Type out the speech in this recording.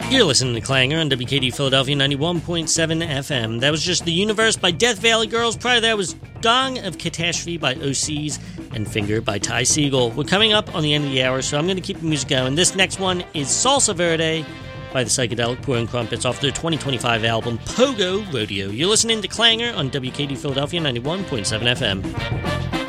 You're listening to Clanger on WKD Philadelphia 91.7 FM. That was just The Universe by Death Valley Girls. Prior to that was Gong of Catastrophe by OCs and Finger by Ty Segall. We're coming up on the end of the hour, so I'm going to keep the music going. This next one is Salsa Verde by the Psychedelic Pouring Crumpets off their 2025 album Pogo Rodeo. You're listening to Clanger on WKD Philadelphia 91.7 FM.